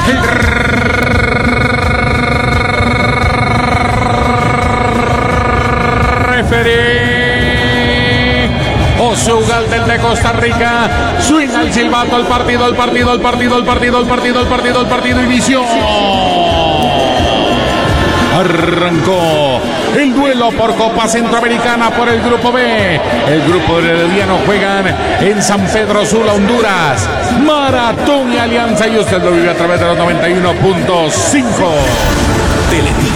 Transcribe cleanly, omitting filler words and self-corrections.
Referee Osugaltel de Costa Rica. Swing al silbato, el partido inició. Arrancó el duelo por Copa Centroamericana por el Grupo B. El Grupo Herediano juegan en San Pedro Sula, Honduras. Maratón y Alianza, y usted lo vive a través de los 91.5.